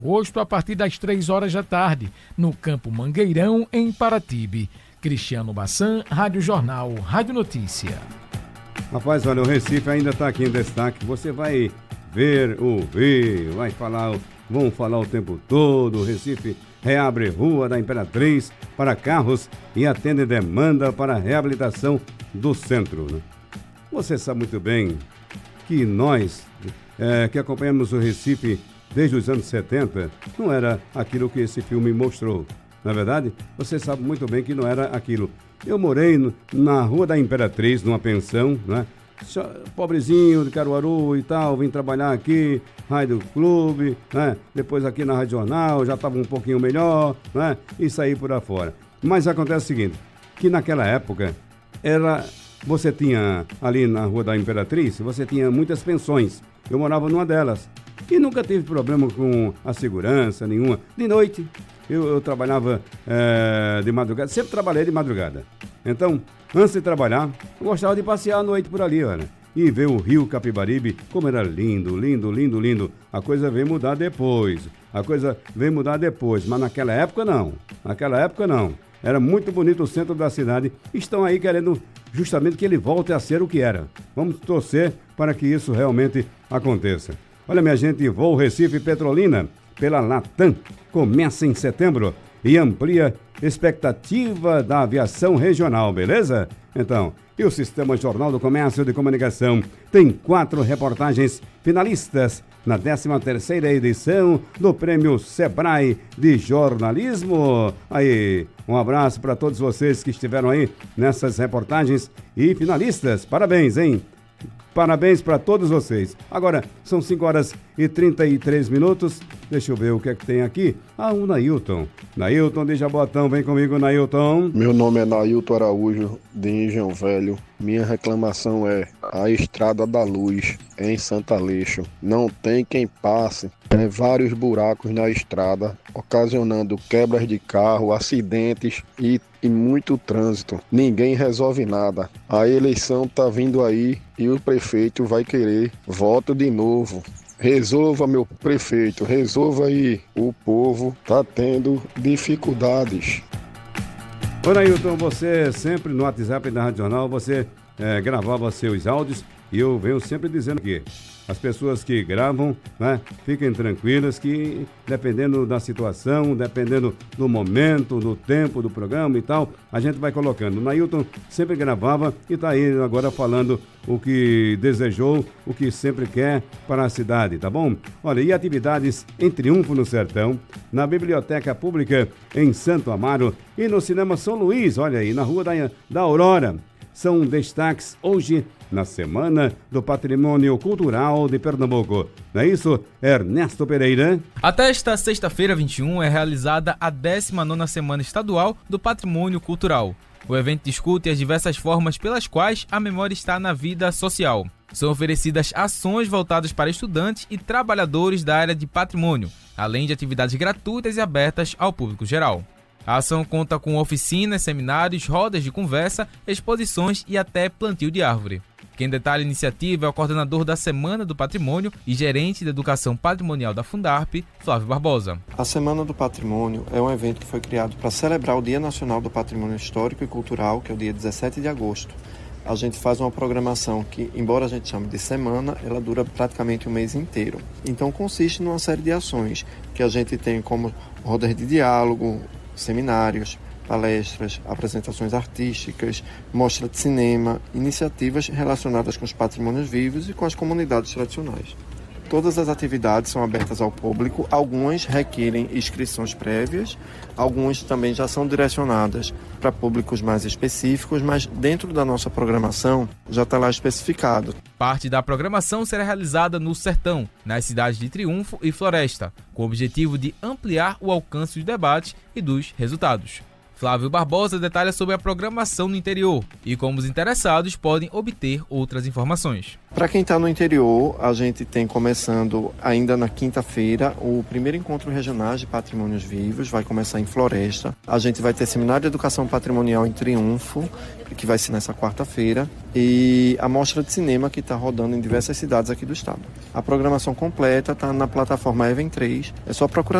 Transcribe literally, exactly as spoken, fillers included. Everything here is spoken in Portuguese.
agosto, a partir das três horas da tarde, no Campo Mangueirão, em Paratibe. Cristiano Bassan, Rádio Jornal, Rádio Notícia. Rapaz, olha, o Recife ainda está aqui em destaque. Você vai ver, ouvir, vai falar, vão falar o tempo todo. O Recife reabre Rua da Imperatriz para carros e atende demanda para a reabilitação do centro, né? Você sabe muito bem que nós, é, que acompanhamos o Recife desde os anos setenta, não era aquilo que esse filme mostrou. Na verdade, você sabe muito bem que não era aquilo. Eu morei no, na Rua da Imperatriz, numa pensão, né? Pobrezinho de Caruaru e tal, vim trabalhar aqui, Rádio Clube, né? Depois aqui na Rádio Jornal, já estava um pouquinho melhor, né? E saí por aí fora. Mas acontece o seguinte, que naquela época, era, você tinha ali na Rua da Imperatriz, você tinha muitas pensões. Eu morava numa delas. E nunca tive problema com a segurança nenhuma. De noite, eu, eu trabalhava é, de madrugada, sempre trabalhei de madrugada. Então, antes de trabalhar, eu gostava de passear à noite por ali, olha. E ver o rio Capibaribe, como era lindo, lindo, lindo, lindo. A coisa veio mudar depois. A coisa veio mudar depois, mas naquela época não. Naquela época não. Era muito bonito o centro da cidade. Estão aí querendo justamente que ele volte a ser o que era. Vamos torcer para que isso realmente aconteça. Olha, minha gente, voo Recife Petrolina pela Latam começa em setembro e amplia expectativa da aviação regional, beleza? Então, e o Sistema Jornal do Comércio de Comunicação tem quatro reportagens finalistas na décima terceira edição do Prêmio Sebrae de Jornalismo. Aí, um abraço para todos vocês que estiveram aí nessas reportagens e finalistas. Parabéns, hein? Parabéns para todos vocês. Agora, são cinco horas e trinta e três minutos. Deixa eu ver o que é que tem aqui. Ah, o Nailton. Nailton de Jabotão, vem comigo, Nailton. Meu nome é Nailton Araújo, de Engenho Velho. Minha reclamação é a Estrada da Luz, em Santa Aleixo. Não tem quem passe. Tem vários buracos na estrada, ocasionando quebras de carro, acidentes e, e muito trânsito. Ninguém resolve nada. A eleição tá vindo aí e o prefeito vai querer voto de novo. Resolva, meu prefeito, resolva aí. O povo tá tendo dificuldades. Ô Nailton, você sempre no WhatsApp da Rádio Jornal, você é, gravava seus áudios e eu venho sempre dizendo aqui, as pessoas que gravam, né, fiquem tranquilas que dependendo da situação, dependendo do momento, do tempo do programa e tal, a gente vai colocando. O Nailton sempre gravava e está aí agora falando o que desejou, o que sempre quer para a cidade, tá bom? Olha, e atividades em Triunfo no Sertão, na Biblioteca Pública em Santo Amaro e no Cinema São Luís, olha aí, na Rua da, da Aurora. São destaques hoje na Semana do Patrimônio Cultural de Pernambuco. Não é isso, Ernesto Pereira? Até esta sexta-feira, vinte e um, é realizada a décima nona Semana Estadual do Patrimônio Cultural. O evento discute as diversas formas pelas quais a memória está na vida social. São oferecidas ações voltadas para estudantes e trabalhadores da área de patrimônio, além de atividades gratuitas e abertas ao público geral. A ação conta com oficinas, seminários, rodas de conversa, exposições e até plantio de árvore. Quem detalha a iniciativa é o coordenador da Semana do Patrimônio e gerente de Educação Patrimonial da Fundarp, Flávio Barbosa. A Semana do Patrimônio é um evento que foi criado para celebrar o Dia Nacional do Patrimônio Histórico e Cultural, que é o dia dezessete de agosto. A gente faz uma programação que, embora a gente chame de semana, ela dura praticamente um mês inteiro. Então consiste numa série de ações que a gente tem como rodas de diálogo, seminários, palestras, apresentações artísticas, mostra de cinema, iniciativas relacionadas com os patrimônios vivos e com as comunidades tradicionais. Todas as atividades são abertas ao público, algumas requerem inscrições prévias, algumas também já são direcionadas para públicos mais específicos, mas dentro da nossa programação já está lá especificado. Parte da programação será realizada no Sertão, nas cidades de Triunfo e Floresta, com o objetivo de ampliar o alcance dos debates e dos resultados. Flávio Barbosa detalha sobre a programação no interior e como os interessados podem obter outras informações. Para quem está no interior, a gente tem começando ainda na quinta-feira o primeiro encontro regional de patrimônios vivos, vai começar em Floresta. A gente vai ter seminário de educação patrimonial em Triunfo, que vai ser nessa quarta-feira, e a mostra de cinema que está rodando em diversas cidades aqui do estado. A programação completa está na plataforma Even três, é só procurar